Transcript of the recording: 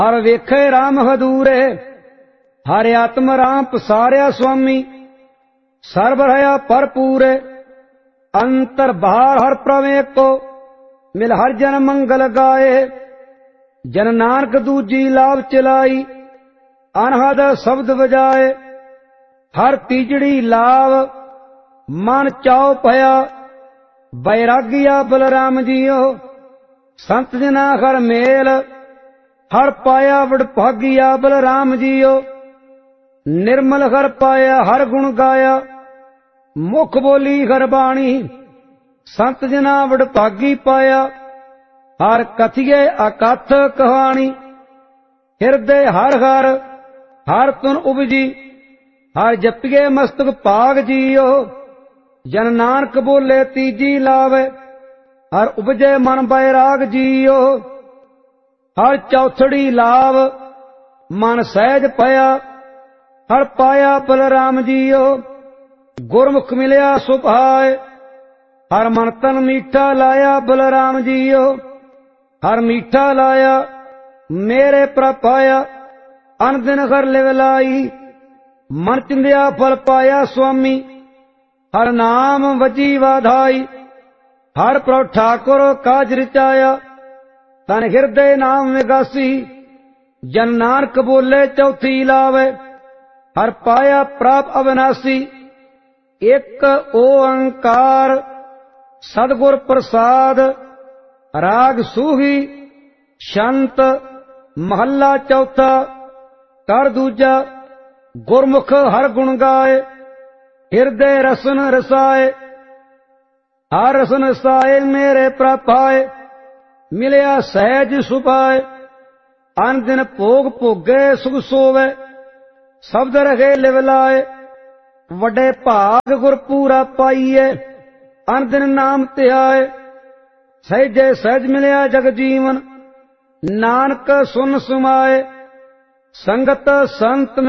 हर वेखे राम हदूरे, हर आत्म राम पसारिया स्वामी। सर्व रहा भरपूरे, अंतर बाहर हर प्रवेक को, मिल हर जन मंगल गाए। जन नानक दूजी लाभ चलाई, अनहद शब्द बजाए। हर तीजड़ी लाभ मन चाओ पया, बैरागिया बलराम जियो। संत जना हर मेल, हर पाया वडभागिया बलराम जियो। निर्मल हर पाया हर गुण गाया, मुख बोली हर बाणी। संत जना वडभागी पाया, हर कथिए अकथ कहानी। हिरदे हर हर हर तुन उपजी, हर जपिए मस्तक पाग जियो। जन नानक बोले तीजी लावे, हर उपजे मन बैराग जियो। हर चौथड़ी लाभ मन सहज पया, हर पाया बलराम जियो। गुरमुख मिलया सुभाए, हर मन तन मीठा लाया बलराम जियो। हर मीठा लाया मेरे प्रपाया, अन दिन हर लिवलाई। मन चिंदिया फल पाया स्वामी, हर नाम वजी वाधाई। हर प्रभु ठाकुर काज रिचाया, तन हृदय नाम विगासी। जन नानक बोले चौथी लावे, हर पाया प्राप अविनाशी। एक ओंकार सदगुर प्रसाद, राग सूही शंत। महला चौथा कर दूजा, गुरमुख हर गुण गाए। हृदय रसन रसाए, हर रसन रसाए मेरे प्रभाए। मिलया सहज सुभाए, अन दिन भोग भोगे सुख सोवे। शब्द रखे लिवलाए, वडे भाग गुर पूरा पाइए। अन दिन नाम त्याए, सहजे सहज मिलया जग जीवन। नानक सुन सुमाए, संगत संत